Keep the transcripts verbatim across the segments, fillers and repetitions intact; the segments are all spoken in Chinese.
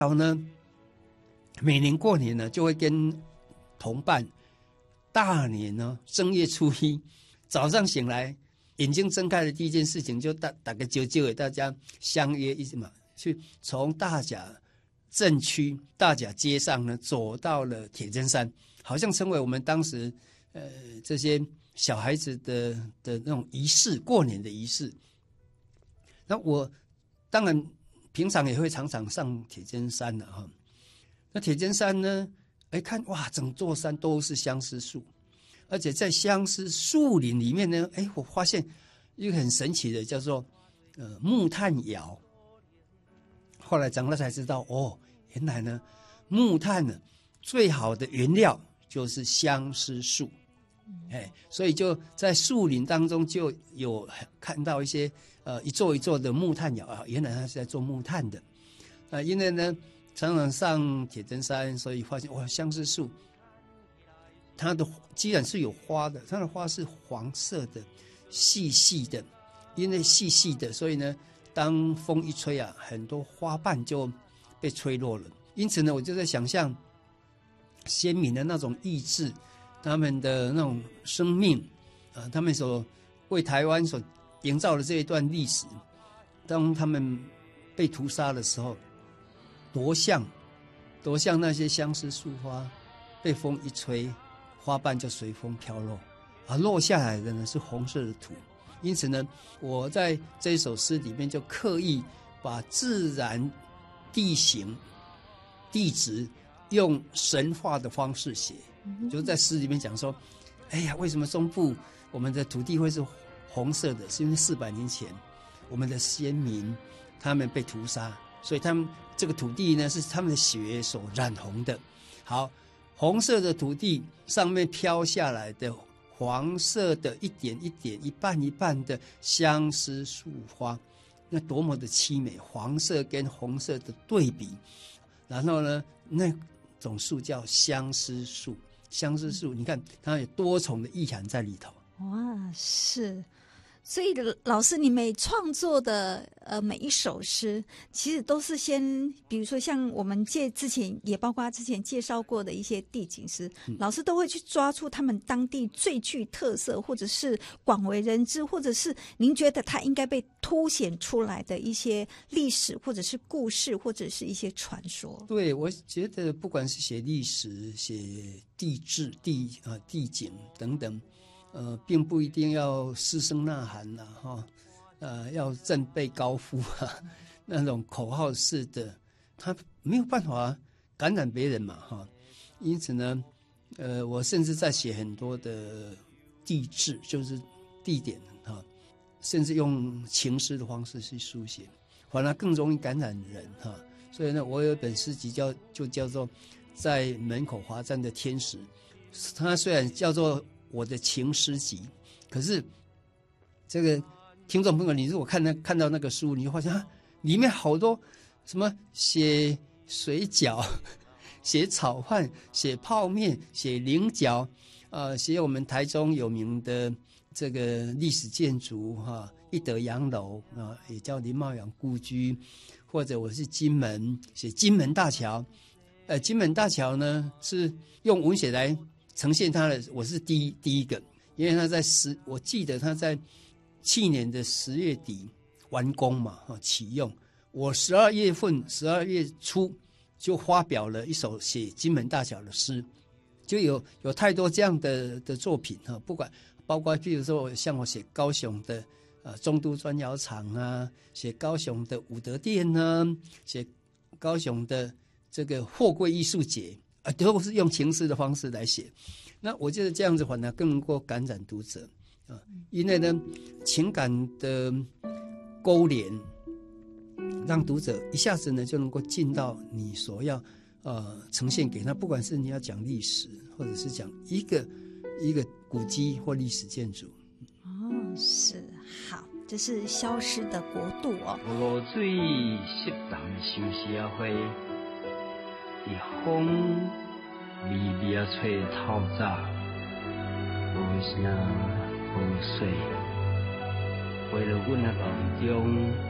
然后呢，每年过年呢，就会跟同伴，大年呢正月初一早上醒来，眼睛睁开的第一件事情就打打个啾啾给大家相约一嘛，去从大甲镇区大甲街上呢走到了铁砧山，好像成为我们当时呃这些小孩子的的那种仪式，过年的仪式。那我当然平常也会常常上铁砧山的哈。那铁砧山呢，哎看哇，整座山都是相思树，而且在相思树林里面呢，哎我发现一个很神奇的叫做呃木炭窑。后来长大才知道，哦，原来呢木炭呢最好的原料就是相思树。哎，所以就在树林当中就有看到一些呃一座一座的木炭窑啊，原来他是在做木炭的。啊，因为呢常常上铁砧山，所以发现哇，相思树它的既然是有花的，它的花是黄色的、细细的，因为细细的，所以呢，当风一吹啊，很多花瓣就被吹落了。因此呢，我就在想象先民的那种意志。他们的那种生命，啊，他们所为台湾所营造的这一段历史，当他们被屠杀的时候，多像，多像那些相思树花，被风一吹，花瓣就随风飘落，而落下来的呢是红色的土。因此呢，我在这一首诗里面就刻意把自然地形、地质用神话的方式写。就在诗里面讲说，哎呀，为什么中部我们的土地会是红色的？是因为四百年前我们的先民他们被屠杀，所以他们这个土地呢是他们的血所染红的。好，红色的土地上面飘下来的黄色的一点一点、一半一半的相思树花，那多么的凄美！黄色跟红色的对比，然后呢，那种树叫相思树。相思树，你看它有多重的意涵在里头。 哇，是，所以老师，你每创作的呃每一首诗，其实都是先，比如说像我们介之前也包括之前介绍过的一些地景诗，嗯、老师都会去抓出他们当地最具特色，或者是广为人知，或者是您觉得它应该被凸显出来的一些历史，或者是故事，或者是一些传说。 对，我觉得不管是写历史、写地质、地啊、呃、地景等等。呃，并不一定要师声呐喊呐、啊，哈，呃，要振臂高呼啊，那种口号式的，他没有办法感染别人嘛，哈。因此呢，呃，我甚至在写很多的地质，就是地点哈，甚至用情诗的方式去书写，反而更容易感染人哈。所以呢，我有一本诗集叫就叫做《在门口罚站的天使》，它虽然叫做我的情诗集，可是这个听众朋友，你如果看那看到那个书，你就发现啊，里面好多什么写水饺、写炒饭、写泡面、写菱角，呃，写我们台中有名的这个历史建筑哈、啊，一德洋楼啊，也叫林茂阳故居，或者我是金门写金门大桥，呃，金门大桥呢是用文写来呈现它的，我是第一第一个，因为他在十，我记得他在去年的十月底完工嘛，哈，启用。我十二月份，十二月初就发表了一首写金门大桥的诗，就有有太多这样的的作品哈，不管包括比如说像我写高雄的呃中都砖窑厂啊，写高雄的武德殿呢，写高雄的这个货柜艺术节。啊，都是用情诗的方式来写，那我觉得这样子反而更能够感染读者啊，因为呢，情感的勾连，让读者一下子呢就能够进到你所要呃呈现给他，不管是你要讲历史，或者是讲一个一个古迹或历史建筑。 哦，是好，这是消失的国度哦。 露水适当想社会。伫风微微啊吹透早，无声无水，为了阮啊梦中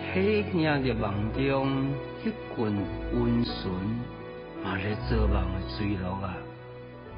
迄影着梦中迄群温顺嘛咧做梦的水路啊。